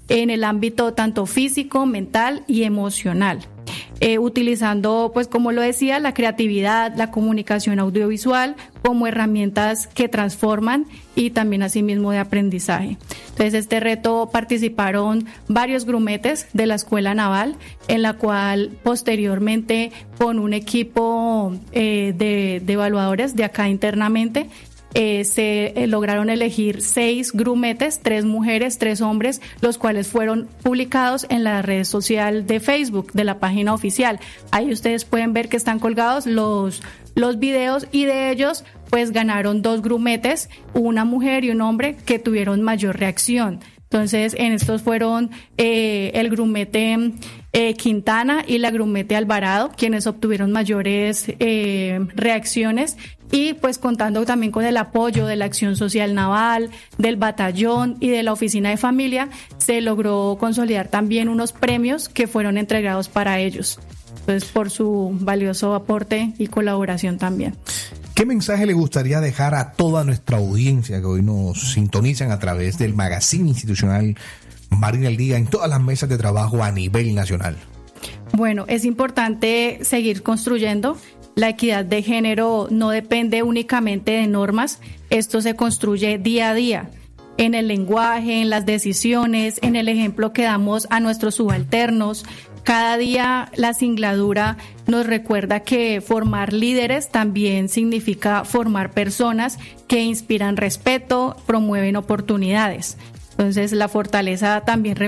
en el ámbito tanto físico, mental y emocional. Utilizando, pues como lo decía, la creatividad, la comunicación audiovisual como herramientas que transforman y también asimismo de aprendizaje. Entonces, este reto participaron varios grumetes de la Escuela Naval, en la cual posteriormente con un equipo de evaluadores de acá internamente se lograron elegir 6 grumetes, 3 mujeres, 3 hombres, los cuales fueron publicados en la red social de Facebook de la página oficial. Ahí ustedes pueden ver que están colgados los videos, y de ellos pues ganaron 2 grumetes, una mujer y un hombre, que tuvieron mayor reacción. Entonces, en estos fueron el grumete Quintana y la grumete Alvarado, quienes obtuvieron mayores reacciones, y pues contando también con el apoyo de la Acción Social Naval, del batallón y de la Oficina de Familia, se logró consolidar también unos premios que fueron entregados para ellos, pues por su valioso aporte y colaboración también. ¿Qué mensaje le gustaría dejar a toda nuestra audiencia que hoy nos sintonizan a través del magazine institucional Marina al Día en todas las mesas de trabajo a nivel nacional? Bueno, es importante seguir construyendo. La equidad de género no depende únicamente de normas, esto se construye día a día, en el lenguaje, en las decisiones, en el ejemplo que damos a nuestros subalternos. Cada día la singladura nos recuerda que formar líderes también significa formar personas que inspiran respeto, promueven oportunidades. Entonces, la fortaleza también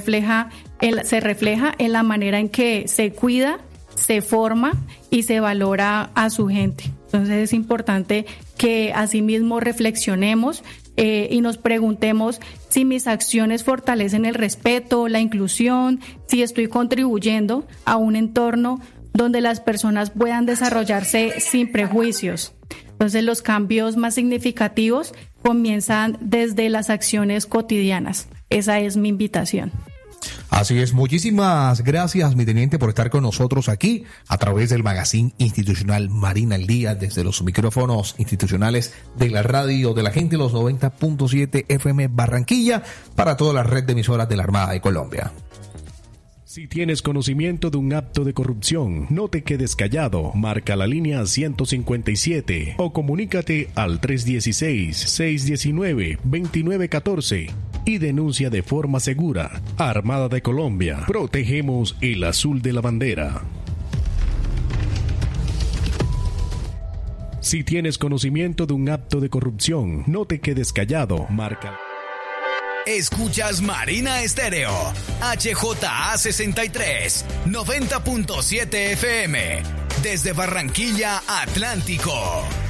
se refleja en la manera en que se cuida, se forma y se valora a su gente. Entonces, es importante que asimismo reflexionemos y nos preguntemos si mis acciones fortalecen el respeto, la inclusión, si estoy contribuyendo a un entorno donde las personas puedan desarrollarse sin prejuicios. Entonces, los cambios más significativos comienzan desde las acciones cotidianas. Esa es mi invitación. Así es, muchísimas gracias, mi teniente, por estar con nosotros aquí a través del magazine institucional Marina al Día, desde los micrófonos institucionales de la radio de la gente, los 90.7 FM Barranquilla, para toda la red de emisoras de la Armada de Colombia. Si tienes conocimiento de un acto de corrupción, no te quedes callado. Marca la línea 157 o comunícate al 316-619-2914 y denuncia de forma segura. Armada de Colombia, protegemos el azul de la bandera. Si tienes conocimiento de un acto de corrupción, no te quedes callado. Marca. Escuchas Marina Estéreo, HJA 63, 90.7 FM, desde Barranquilla, Atlántico.